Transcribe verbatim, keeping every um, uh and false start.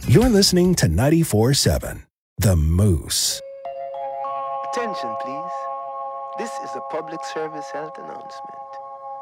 You're listening to ninety-four point seven, The Moose. Attention, please. This is a public service health announcement.